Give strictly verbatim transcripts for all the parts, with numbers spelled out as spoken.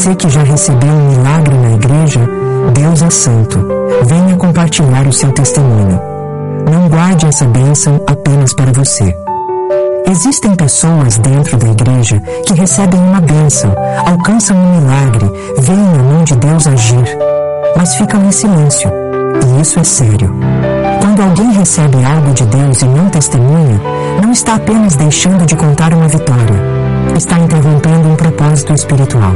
Você que já recebeu um milagre na igreja, Deus é santo. Venha compartilhar o seu testemunho. Não guarde essa bênção apenas para você. Existem pessoas dentro da igreja que recebem uma bênção, alcançam um milagre, veem a mão de Deus agir, mas ficam em silêncio. E isso é sério. Quando alguém recebe algo de Deus e não testemunha, não está apenas deixando de contar uma vitória, está interrompendo um propósito espiritual.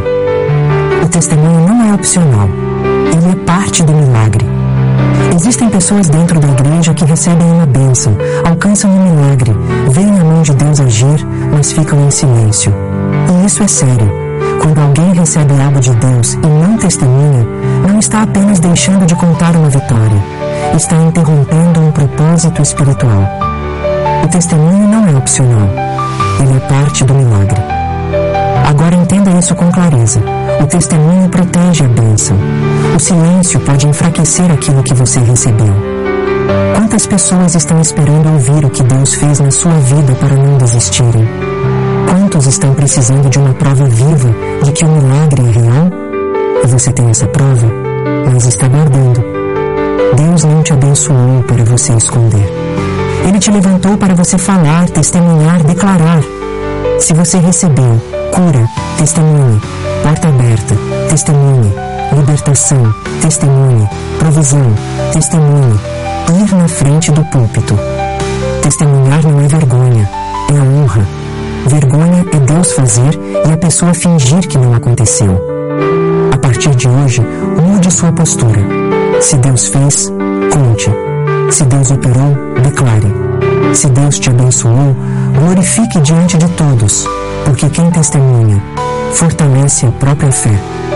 O testemunho não é opcional, ele é parte do milagre. Existem pessoas dentro da igreja que recebem uma bênção, alcançam um milagre, veem a mão de Deus agir, mas ficam em silêncio. E isso é sério. Quando alguém recebe algo de Deus e não testemunha, não está apenas deixando de contar uma vitória, está interrompendo um propósito espiritual. O testemunho não é opcional, ele é parte do milagre. Agora entenda isso com clareza. O testemunho protege a bênção. O silêncio pode enfraquecer aquilo que você recebeu. Quantas pessoas estão esperando ouvir o que Deus fez na sua vida para não desistirem? Quantos estão precisando de uma prova viva de que o milagre é real? E você tem essa prova, mas está guardando. Deus não te abençoou para você esconder. Ele te levantou para você falar, testemunhar, declarar. Se você recebeu cura, testemunhe. Porta aberta, testemunhe. Libertação, testemunhe. Provisão, testemunhe. Ir na frente do púlpito. Testemunhar não é vergonha, é a honra. Vergonha é Deus fazer e a pessoa fingir que não aconteceu. A partir de hoje, mude sua postura. Se Deus fez, conte. Se Deus operou, declare. Se Deus te abençoou, glorifique diante de todos, porque quem testemunha fortalece a própria fé,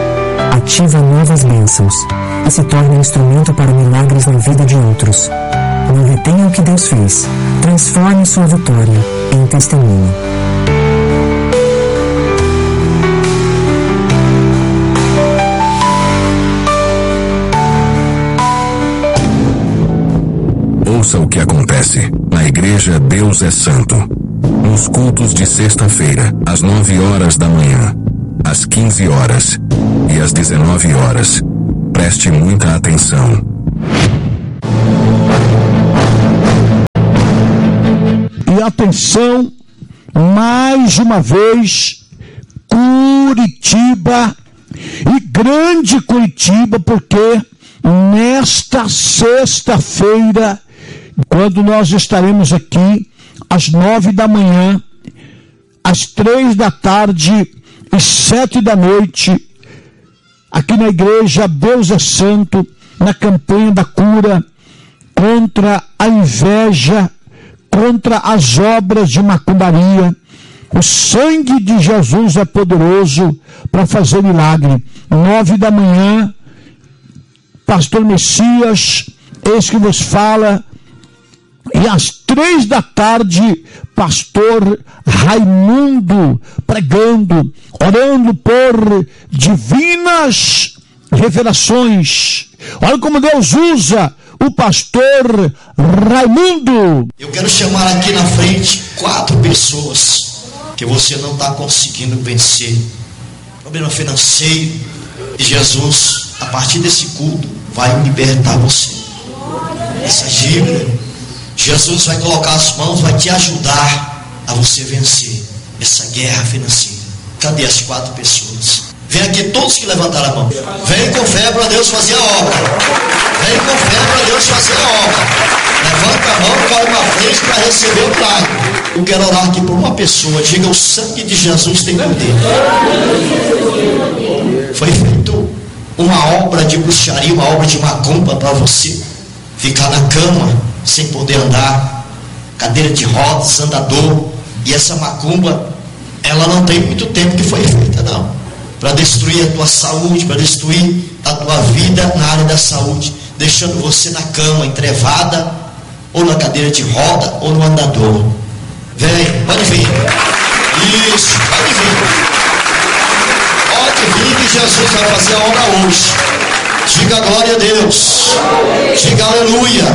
ativa novas bênçãos e se torna instrumento para milagres na vida de outros. Não retenha o que Deus fez, transforme sua vitória em testemunho. Ouça o que acontece na Igreja Deus é Santo. Nos cultos de sexta-feira, às nove horas da manhã, às quinze horas e às dezenove horas. Preste muita atenção. E atenção, mais uma vez, Curitiba, e grande Curitiba, porque nesta sexta-feira, quando nós estaremos aqui, às nove da manhã, às três da tarde e sete da noite, aqui na igreja Deus é Santo, na campanha da cura, contra a inveja, contra as obras de macumbaria. O sangue de Jesus é poderoso para fazer milagre. Nove da manhã, pastor Messias, esse que vos fala, e às três da tarde, pastor Raimundo pregando, orando por divinas revelações. Olha como Deus usa o pastor Raimundo. Eu quero chamar aqui na frente quatro pessoas que você não está conseguindo vencer. Problema financeiro. E Jesus, a partir desse culto, vai libertar você. Essa dívida, Jesus vai colocar as mãos, vai te ajudar a você vencer essa guerra financeira. Cadê as quatro pessoas? Vem aqui todos que levantaram a mão. Vem com fé para Deus fazer a obra. Vem com fé para Deus fazer a obra. Levanta a mão e vai para frente para receber o milagre. Eu quero orar aqui por uma pessoa. Diga: o sangue de Jesus tem poder. Foi feito uma obra de bruxaria, uma obra de macumba para você ficar na cama sem poder andar, cadeira de rodas, andador. E essa macumba, ela não tem muito tempo que foi feita, não, para destruir a tua saúde, para destruir a tua vida na área da saúde, deixando você na cama, entrevada, ou na cadeira de roda, ou no andador. Vem, pode vir. Isso, pode vir. Pode vir que Jesus vai fazer a obra hoje. Diga glória a Deus. Diga aleluia.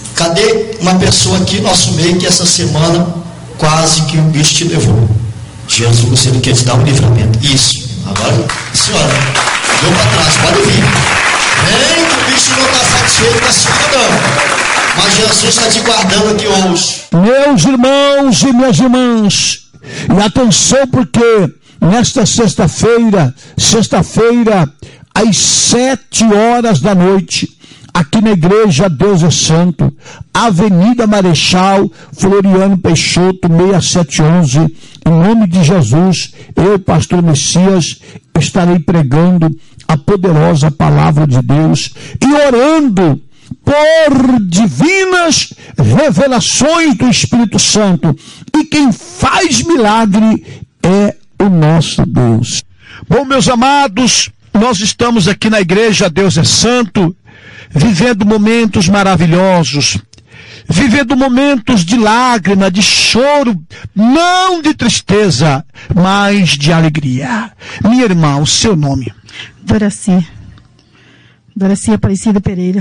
Cadê uma pessoa aqui no nosso meio que essa semana quase que o bicho te levou? Jesus, ele quer te dar um livramento. Isso. Agora, senhora, deu para trás, pode vir. Vem que o bicho não está satisfeito na senhora, não. Mas Jesus está te guardando aqui hoje. Meus irmãos e minhas irmãs, e atenção, porque nesta sexta-feira, sexta-feira, às sete horas da noite, aqui na igreja Deus é Santo, Avenida Marechal Floriano Peixoto, seis sete um um, em nome de Jesus, eu, pastor Messias, estarei pregando a poderosa palavra de Deus e orando por divinas revelações do Espírito Santo. E quem faz milagre é o nosso Deus. Bom, meus amados, nós estamos aqui na igreja Deus é Santo, vivendo momentos maravilhosos, vivendo momentos de lágrima, de choro, não de tristeza, mas de alegria. Minha irmã, o seu nome? Doraci. Doraci Aparecida Pereira.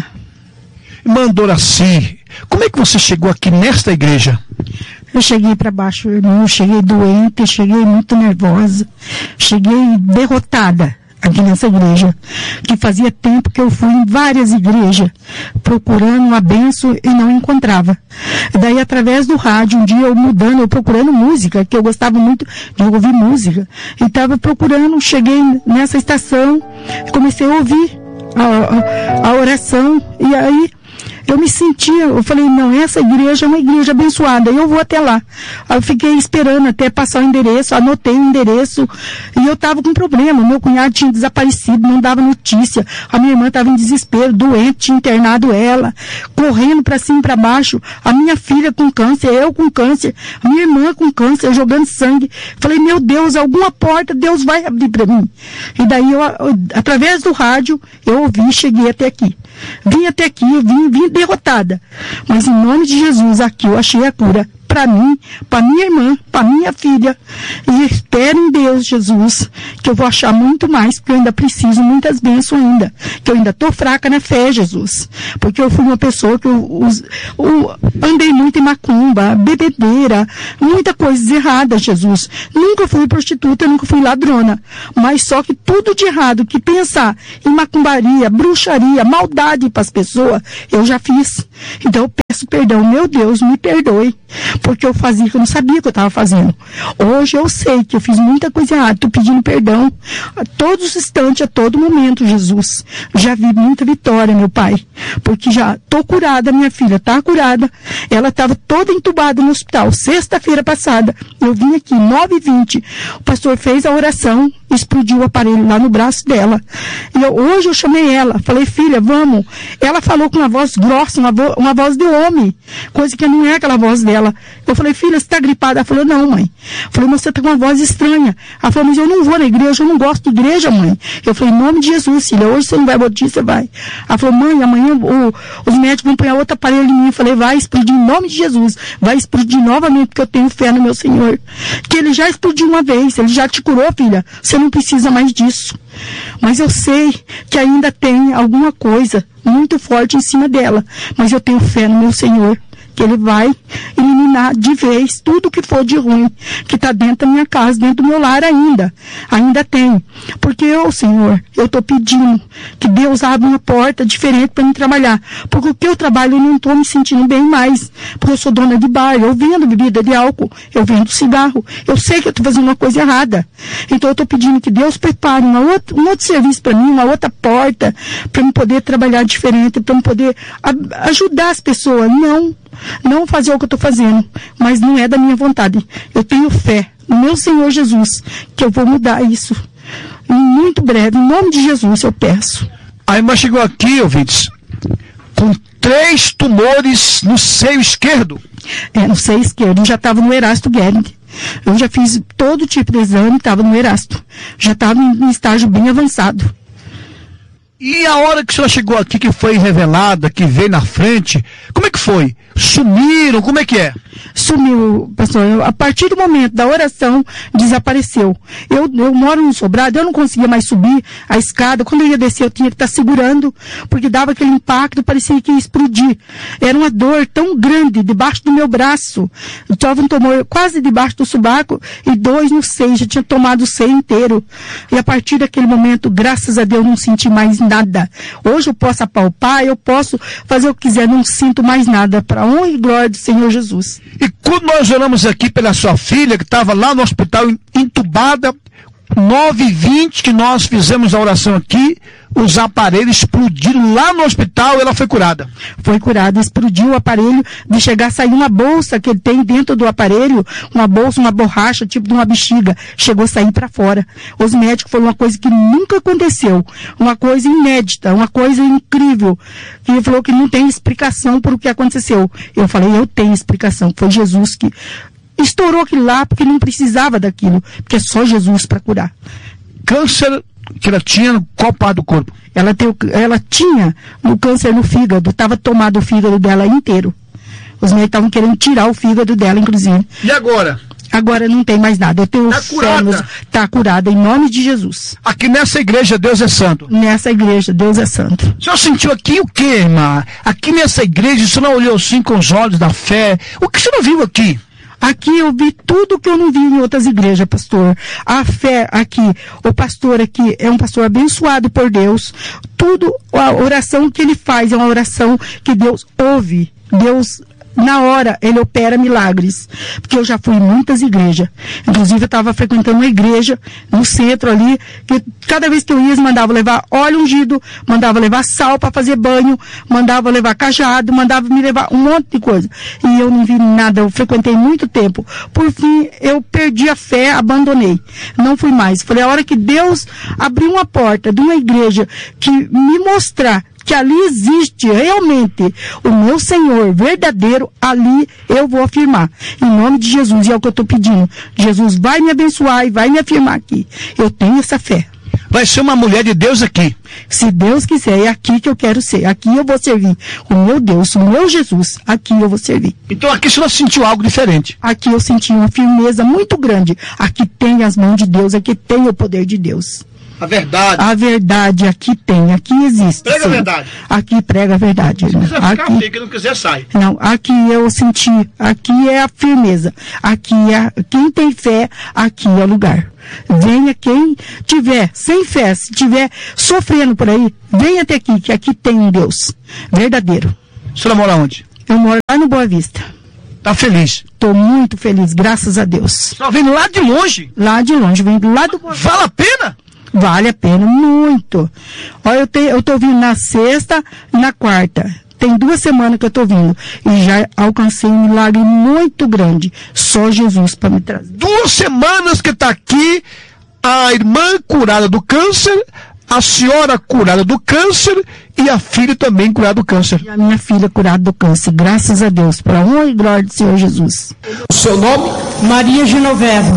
Irmã Doraci, como é que você chegou aqui nesta igreja? Eu cheguei para baixo, irmão, eu cheguei doente, eu cheguei muito nervosa, cheguei derrotada aqui nessa igreja, que fazia tempo que eu fui em várias igrejas procurando uma bênção e não encontrava. Daí, através do rádio, um dia eu mudando, eu procurando música, que eu gostava muito de ouvir música, e estava procurando, cheguei nessa estação, comecei a ouvir a, a, a oração, e aí eu me sentia, eu falei, não, essa igreja é uma igreja abençoada, eu vou até lá. Eu fiquei esperando até passar o endereço, anotei o endereço, e eu estava com problema, meu cunhado tinha desaparecido, não dava notícia, a minha irmã estava em desespero, doente, tinha internado ela, correndo para cima e para baixo, a minha filha com câncer, eu com câncer, a minha irmã com câncer, jogando sangue. Falei, meu Deus, alguma porta Deus vai abrir para mim. E daí, eu, eu, através do rádio, eu ouvi e cheguei até aqui. Vim até aqui, eu vim, vim derrotada. Mas em nome de Jesus, aqui eu achei a cura para mim, para minha irmã, para minha filha. E espero em Deus, Jesus, que eu vou achar muito mais, porque eu ainda preciso muitas bênçãos ainda. Que eu ainda estou fraca na fé, Jesus. Porque eu fui uma pessoa que eu, eu, eu andei muito em macumba, bebedeira, muita coisa errada, Jesus. Nunca fui prostituta, nunca fui ladrona. Mas só que tudo de errado, que pensar em macumbaria, bruxaria, maldade para as pessoas, eu já fiz. Então eu peço perdão, meu Deus, me perdoe. Porque eu fazia que eu não sabia o que eu estava fazendo. Hoje eu sei que eu fiz muita coisa errada. Estou pedindo perdão a todos os instantes, a todo momento, Jesus. Já vi muita vitória, meu Pai. Porque já estou curada, minha filha está curada. Ela estava toda entubada no hospital. Sexta-feira passada, eu vim aqui, nove e vinte. O pastor fez a oração, explodiu o aparelho lá no braço dela. E eu, hoje eu chamei ela, falei, filha, vamos. Ela falou com uma voz grossa, uma, vo uma voz de homem. Coisa que não é aquela voz dela. Eu falei, filha, você está gripada? Ela falou, não, mãe. Eu falei, mas você está com uma voz estranha. Ela falou, mas eu não vou na igreja, eu não gosto de igreja, mãe. Eu falei, em nome de Jesus, filha, hoje você não vai botar, você vai. Ela falou, mãe, amanhã o, os médicos vão pôr outro aparelho em mim. Eu falei, vai explodir em nome de Jesus. Vai explodir novamente, porque eu tenho fé no meu Senhor. Que ele já explodiu uma vez, ele já te curou, filha. Você não precisa mais disso. Mas eu sei que ainda tem alguma coisa muito forte em cima dela. Mas eu tenho fé no meu Senhor, que ele vai eliminar de vez tudo que for de ruim, que está dentro da minha casa, dentro do meu lar ainda. Ainda tem. Porque eu, Senhor, eu estou pedindo que Deus abra uma porta diferente para mim trabalhar. Porque o que eu trabalho, eu não estou me sentindo bem mais. Porque eu sou dona de bar, eu vendo bebida de álcool, eu vendo cigarro. Eu sei que eu estou fazendo uma coisa errada. Então eu estou pedindo que Deus prepare uma outra, um outro serviço para mim, uma outra porta, para eu poder trabalhar diferente, para eu poder a, ajudar as pessoas. Não. Não fazer o que eu estou fazendo, mas não é da minha vontade. Eu tenho fé no meu Senhor Jesus, que eu vou mudar isso. Em muito breve, em nome de Jesus, eu peço. A irmã chegou aqui, ouvintes, com três tumores no seio esquerdo. É, no seio esquerdo. Eu já estava no Erasto Guerin. Eu já fiz todo tipo de exame, estava no Erasto. Já estava em um estágio bem avançado. E a hora que a senhora chegou aqui, que foi revelada, que veio na frente, como é que foi? Sumiram? Como é que é? Sumiu, pastor. Eu, a partir do momento da oração, desapareceu. Eu, eu moro num sobrado, eu não conseguia mais subir a escada. Quando eu ia descer, eu tinha que estar segurando, porque dava aquele impacto, parecia que ia explodir. Era uma dor tão grande debaixo do meu braço. Estava um tumor quase debaixo do subaco e dois no seio. Já tinha tomado o seio inteiro. E a partir daquele momento, graças a Deus, não senti mais nada. Hoje eu posso apalpar, eu posso fazer o que quiser, não sinto mais nada. Para a honra e glória do Senhor Jesus. E quando nós oramos aqui pela sua filha, que estava lá no hospital entubada, nove e vinte que nós fizemos a oração aqui, os aparelhos explodiram lá no hospital e ela foi curada. Foi curada, explodiu o aparelho, de chegar a sair uma bolsa que ele tem dentro do aparelho, uma bolsa, uma borracha, tipo de uma bexiga, chegou a sair para fora. Os médicos falaram uma coisa que nunca aconteceu, uma coisa inédita, uma coisa incrível, que ele falou que não tem explicação por o que aconteceu. Eu falei, eu tenho explicação, foi Jesus que estourou aquilo lá, porque não precisava daquilo, porque é só Jesus para curar. Câncer que ela tinha no qual parte do corpo? Ela, tem, ela tinha o câncer no fígado, estava tomado o fígado dela inteiro. Os médicos estavam querendo tirar o fígado dela, inclusive. E agora? Agora não tem mais nada. Eu tenho Está curada? Está curada, em nome de Jesus. Aqui nessa igreja, Deus é santo. Nessa igreja, Deus é santo. O senhor sentiu aqui o quê, irmã? Aqui nessa igreja, o senhor não olhou assim com os olhos da fé? O que o senhor viu aqui? Aqui eu vi tudo que eu não vi em outras igrejas, pastor. A fé aqui, o pastor aqui é um pastor abençoado por Deus. Tudo, a oração que ele faz é uma oração que Deus ouve. Deus, na hora, ele opera milagres. Porque eu já fui em muitas igrejas. Inclusive, eu estava frequentando uma igreja no centro ali, que cada vez que eu ia, eles mandavam levar óleo ungido, mandava levar sal para fazer banho, mandava levar cajado, mandava me levar um monte de coisa. E eu não vi nada, eu frequentei muito tempo. Por fim, eu perdi a fé, abandonei. Não fui mais. Falei, a hora que Deus abriu uma porta de uma igreja que me mostrar que ali existe realmente o meu Senhor verdadeiro, ali eu vou afirmar. Em nome de Jesus, e é o que eu estou pedindo. Jesus vai me abençoar e vai me afirmar aqui. Eu tenho essa fé. Vai ser uma mulher de Deus aqui. Se Deus quiser, é aqui que eu quero ser. Aqui eu vou servir o meu Deus, o meu Jesus. Aqui eu vou servir. Então aqui você sentiu algo diferente. Aqui eu senti uma firmeza muito grande. Aqui tem as mãos de Deus, aqui tem o poder de Deus. A verdade. A verdade aqui tem, aqui existe. Prega sim. A verdade. Aqui prega a verdade. Se quiser aqui, ficar, fica, não quiser, sai. Não, aqui eu senti, aqui é a firmeza. Aqui é, quem tem fé, aqui é o lugar. Venha quem tiver sem fé, se tiver sofrendo por aí, venha até aqui, que aqui tem um Deus verdadeiro. A senhora mora onde? Eu moro lá no Boa Vista. Tá feliz? Tô muito feliz, graças a Deus. Só vem lá de longe? Lá de longe, vem lá do Boa Vista. Vale a pena? Vale a pena, muito. Olha, eu, te, eu tô vindo na sexta e na quarta. Tem duas semanas que eu tô vindo. E já alcancei um milagre muito grande. Só Jesus para me trazer. Duas semanas que tá aqui, a irmã curada do câncer, a senhora curada do câncer e a filha também curada do câncer. E a minha filha curada do câncer. Graças a Deus. Para a honra e glória do Senhor Jesus. O seu nome? Maria Genoveva.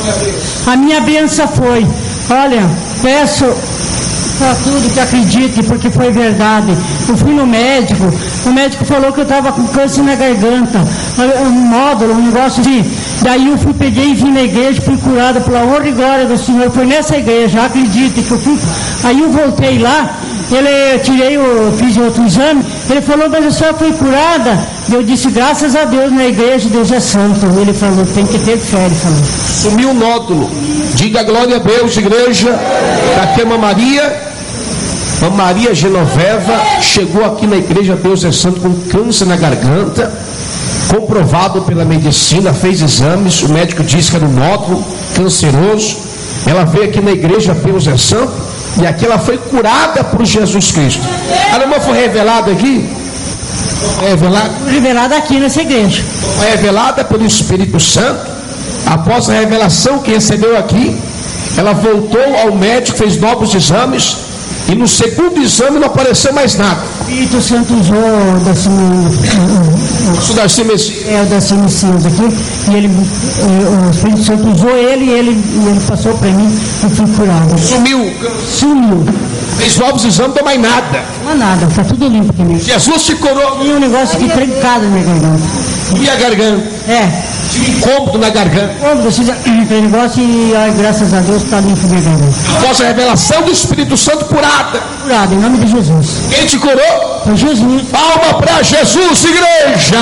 A minha bênção foi, olha, peço para tudo que acredite, porque foi verdade. Eu fui no médico, o médico falou que eu estava com câncer na garganta, um módulo, um negócio assim. Daí eu fui, peguei e vim na igreja, fui curada pela honra e glória do Senhor. Foi nessa igreja, acredite que eu fui. Aí eu voltei lá, ele, tirei, eu fiz outro exame, ele falou, mas a senhora foi curada? Eu disse, graças a Deus, na igreja, Deus é santo. Ele falou, tem que ter fé, ele falou. Sumiu o nódulo. Diga glória a Deus, igreja. Aqui é uma Maria. Uma Maria Genoveva chegou aqui na igreja Deus é Santo com câncer na garganta, comprovado pela medicina, fez exames, o médico disse que era um nódulo canceroso. Ela veio aqui na igreja Deus é Santo e aqui ela foi curada por Jesus Cristo. A irmã foi revelada aqui? Foi revelada? Revelada aqui nessa igreja. Foi revelada pelo Espírito Santo. Após a revelação que recebeu aqui, ela voltou ao médico, fez novos exames E no segundo exame não apareceu mais nada. O Espírito Santo usou o Darcy, O Darcy Messias. é o Darcy Messias aqui, e ele, o Espírito Santo usou ele e ele, ele passou para mim e fui curado. Sumiu. Sumiu. Fez novos exames, não mais nada. Não é nada, tá tudo limpo aqui mesmo. Jesus te curou. Tinha um negócio aqui trancado na minha garganta. E a garganta? É. Tinha um incômodo na garganta. Quando precisa aquele negócio e ai, graças a Deus está limpo minha garganta. Após a revelação do Espírito Santo, curada. Curado, em nome de Jesus. Quem te curou? Foi Jesus. Palma para Jesus, igreja.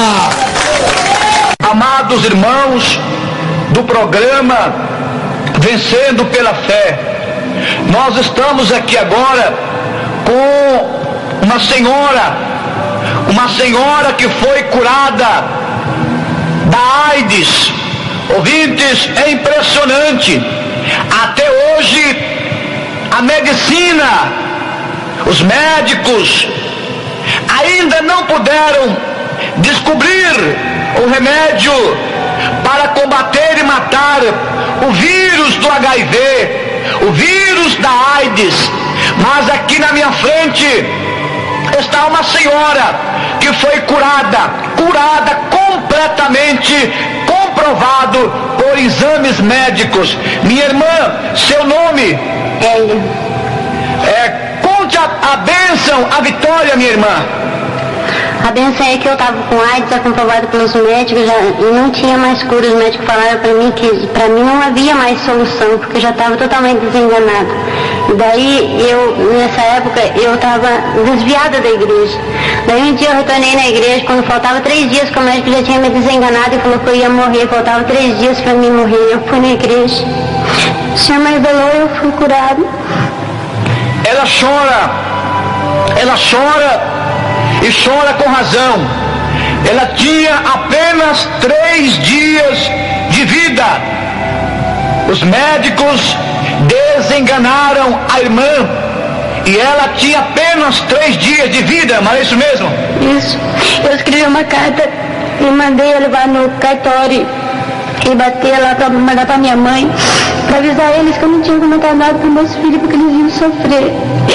Amados irmãos do programa Vencendo pela Fé, nós estamos aqui agora com uma senhora, uma senhora que foi curada da AIDS. Ouvintes, é impressionante. Até hoje a medicina, os médicos ainda não puderam descobrir o remédio para combater e matar o vírus do H I V, o vírus da AIDS. Mas aqui na minha frente está uma senhora que foi curada, curada completamente, comprovado por exames médicos. Minha irmã, seu nome? Hélio. É, conte a, a bênção, a vitória, minha irmã. A bênção é que eu estava com AIDS, é comprovado pelos médicos, já, e não tinha mais cura. Os médicos falaram para mim que para mim não havia mais solução, porque eu já estava totalmente desenganada. E daí, eu, nessa época, eu estava desviada da igreja. Daí um dia eu retornei na igreja, quando faltava três dias, que o médico já tinha me desenganado e falou que eu ia morrer, faltava três dias para mim morrer. Eu fui na igreja, o Senhor me revelou e eu fui curado. Ela chora, ela chora e chora com razão. Ela tinha apenas três dias de vida. Os médicos desenganaram a irmã e ela tinha apenas três dias de vida, mas é isso mesmo? Isso. Eu escrevi uma carta e mandei eu levar no cartório e bater lá para mandar para minha mãe, para avisar eles que eu não tinha comentado nada para meus filhos porque eles iam sofrer.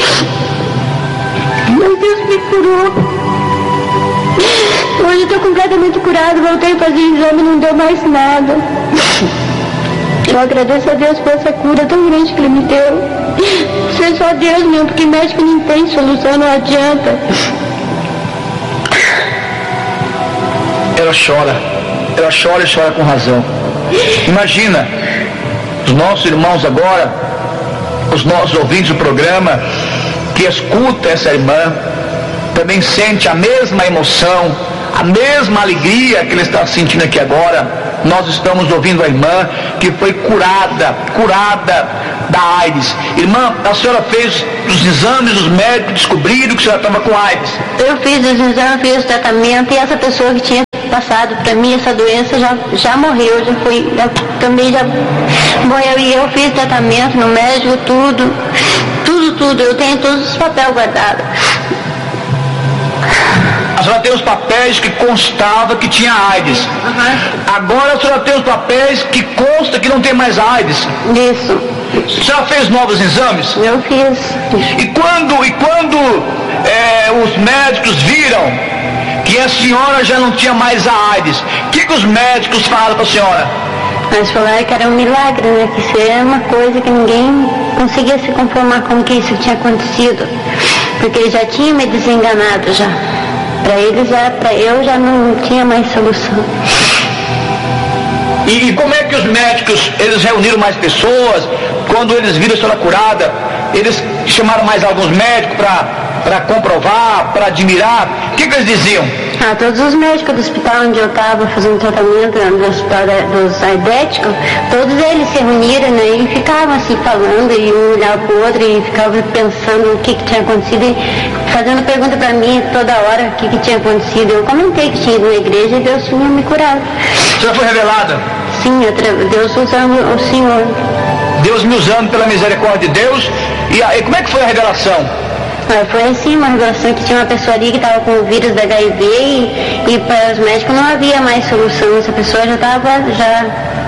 Mas Deus me curou. Hoje eu estou completamente curado, voltei a fazer exame e não deu mais nada. Eu agradeço a Deus por essa cura tão grande que Ele me deu. Isso é só Deus mesmo, porque médico não tem solução, não adianta. Ela chora, ela chora e chora com razão. Imagina, os nossos irmãos agora, os nossos ouvintes do programa, que escuta essa irmã, também sente a mesma emoção, a mesma alegria que ele está sentindo aqui agora. Nós estamos ouvindo a irmã que foi curada, curada da AIDS. Irmã, a senhora fez os exames, os médicos descobriram que a senhora estava com AIDS. Eu fiz os exames, fiz o tratamento e essa pessoa que tinha passado para mim essa doença já, já morreu, já foi, já, também já morreu. E eu fiz tratamento no médico, tudo, tudo, tudo. Eu tenho todos os papéis guardados. A senhora tem os papéis que constava que tinha AIDS. Uhum. Agora a senhora tem os papéis que consta que não tem mais AIDS. Isso. A senhora fez novos exames? Eu fiz. E quando, e quando é, os médicos viram que a senhora já não tinha mais a AIDS, o que, que os médicos falaram para a senhora? Eles falaram que era um milagre, né? Que isso era uma coisa que ninguém conseguia se conformar com que isso tinha acontecido. Porque ele já tinha me desenganado já. Para eles, já, para eu já não tinha mais solução. E, e como é que os médicos, eles reuniram mais pessoas? Quando eles viram a senhora curada, eles chamaram mais alguns médicos para comprovar, para admirar? O que, que eles diziam? Ah, todos os médicos do hospital onde eu estava fazendo tratamento, no hospital dos aidéticos, todos eles se reuniram, né, e ficavam assim falando, e um olhava para o outro e ficavam pensando o que, que tinha acontecido, e fazendo pergunta para mim toda hora o que, que tinha acontecido. Eu comentei que tinha ido na igreja e Deus tinha me curado. Você já foi revelada? Sim, Deus usando o Senhor. Deus me usando pela misericórdia de Deus. E aí, como é que foi a revelação? Foi assim, uma revelação que tinha uma pessoa ali que estava com o vírus da H I V e, e para os médicos não havia mais solução. Essa pessoa já estava já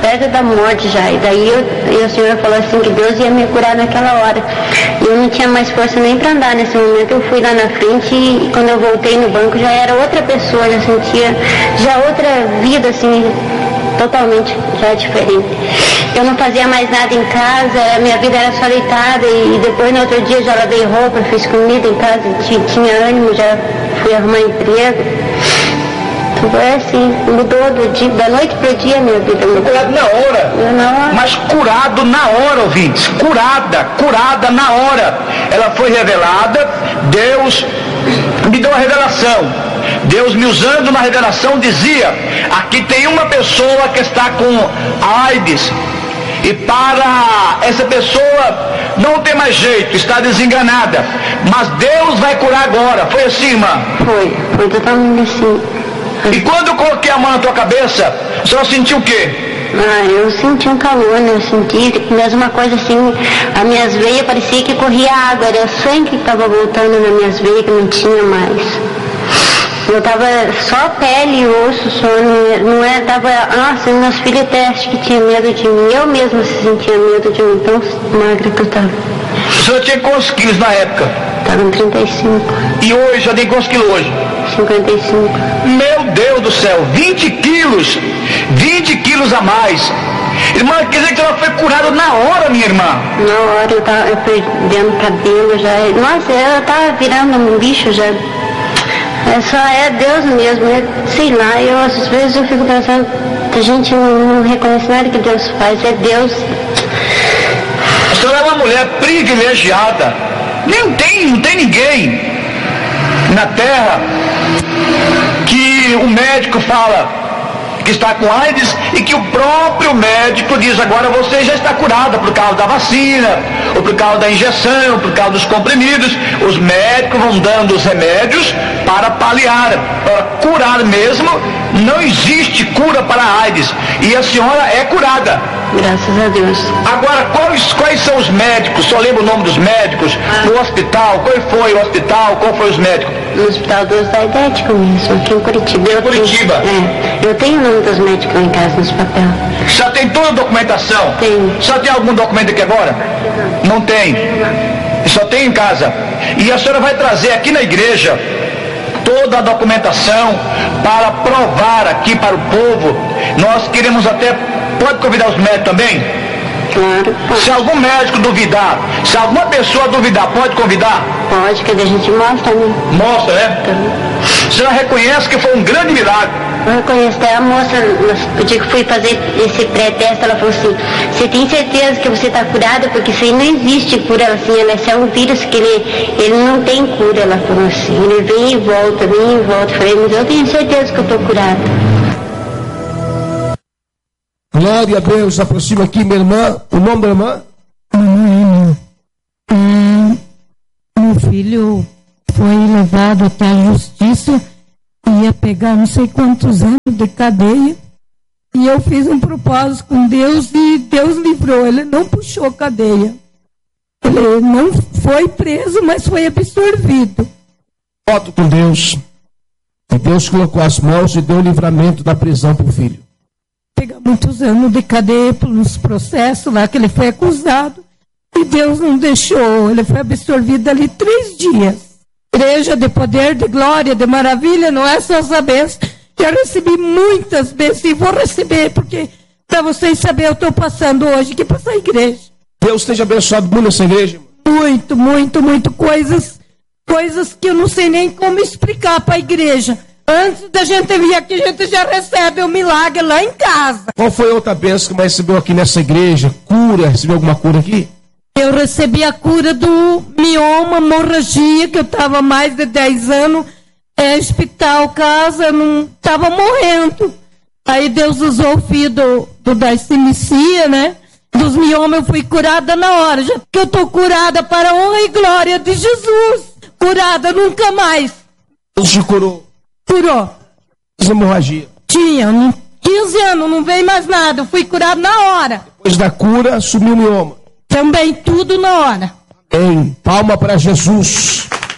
perto da morte já. E daí eu, e o Senhor falou assim que Deus ia me curar naquela hora. E eu não tinha mais força nem para andar nesse momento. Eu fui lá na frente e quando eu voltei no banco já era outra pessoa, já sentia já outra vida assim, totalmente já diferente. Eu não fazia mais nada em casa, a minha vida era só deitada e depois no outro dia já lavei roupa, fiz comida em casa, tinha ânimo, já fui arrumar emprego. Foi assim, mudou do dia, da noite para o dia a minha vida. Mudou. Curado na hora. na hora. Mas curado na hora, ouvintes. Curada, curada na hora. Ela foi revelada, Deus me deu a revelação. Deus me usando uma revelação dizia, aqui tem uma pessoa que está com AIDS. E para essa pessoa não tem mais jeito, está desenganada. Mas Deus vai curar agora. Foi assim, irmã? Foi, foi totalmente assim. E quando eu coloquei a mão na tua cabeça, a senhora sentiu o quê? Ah, eu senti um calor, né? Eu senti mesmo uma coisa assim, as minhas veias parecia que corria água, era sangue que estava voltando nas minhas veias, que não tinha mais. Eu tava só pele e osso, só, não é, tava, nossa, meus filhos até acho que tinha medo de mim, eu mesma sentia medo de mim, tão magra que eu tava. A senhora tinha quantos quilos na época? Tava em trinta e cinco. E hoje, já tem quantos quilos hoje? cinquenta e cinco. Meu Deus do céu, vinte quilos, vinte quilos a mais. Irmã, quer dizer que ela foi curada na hora, minha irmã? Na hora, eu tava eu perdendo cabelo já, nossa, eu tava virando um bicho já. É só é Deus mesmo, é, sei lá, eu às vezes eu fico pensando que a gente não, não reconhece nada que Deus faz, é Deus. A senhora é uma mulher privilegiada, nem tem, não tem ninguém na terra que o médico fala que está com AIDS e que o próprio médico diz, agora você já está curada por causa da vacina, ou por causa da injeção, por causa dos comprimidos. Os médicos vão dando os remédios para paliar, para curar mesmo. Não existe cura para a AIDS e a senhora é curada. Graças a Deus. Agora, quais, quais são os médicos? Só lembra o nome dos médicos? Ah. No hospital, qual foi o hospital? Qual foi os médicos? No Hospital dos Aidéticos mesmo, aqui em Curitiba. Eu Curitiba? Tenho, é, eu tenho o nome dos médicos lá em casa, nos papéis. Já tem toda a documentação? Tem. Só tem algum documento aqui agora? Não tem. Só tem em casa. E a senhora vai trazer aqui na igreja toda a documentação para provar aqui para o povo. Nós queremos até, pode convidar os médicos também? Claro. Pode. Se algum médico duvidar, se alguma pessoa duvidar, pode convidar? Pode, que a gente mostra, né? Mostra, né? Então. A senhora reconhece que foi um grande milagre? Eu reconheço, até a moça, o dia que fui fazer esse pré-teste, ela falou assim, você tem certeza que você está curada? Porque isso aí não existe cura, assim, ela é um vírus que ele, ele não tem cura, ela falou assim, ele vem e volta, vem e volta. Eu falei, mas eu tenho certeza que eu estou curada. Glória a Deus, aproxima aqui minha irmã, o nome da irmã? Manoel. Hum, meu filho foi levado até a justiça, ia pegar não sei quantos anos de cadeia, e eu fiz um propósito com Deus e Deus livrou, ele não puxou cadeia. Ele não foi preso, mas foi absorvido. Voto com Deus, e Deus colocou as mãos e deu o livramento da prisão para o filho. Pegar muitos anos de cadeia pelos processos lá que ele foi acusado e Deus não deixou, ele foi absorvido ali três dias. Igreja de poder, de glória, de maravilha, não é só essa bênção. Já recebi muitas bênçãos e vou receber, porque para vocês saberem, eu estou passando hoje que para essa igreja. Deus esteja abençoado muito nessa igreja. Muito, muito, muito. Coisas, coisas que eu não sei nem como explicar para a igreja. Antes da gente vir aqui, a gente já recebe o milagre lá em casa. Qual foi a outra bênção que mais recebeu aqui nessa igreja? Cura? Recebeu alguma cura aqui? Eu recebi a cura do mioma, hemorragia, que eu estava mais de dez anos, é, hospital, casa, não estava morrendo. Aí Deus usou o filho do, do da Simicia, né? Dos miomas eu fui curada na hora. Já que eu estou curada para a honra e glória de Jesus. Curada nunca mais. Deus te curou. Curou. Hemorragia. Tinha, quinze anos, não veio mais nada. Eu fui curado na hora. Depois da cura, sumiu o mioma. Também tudo na hora. Em palma para Jesus.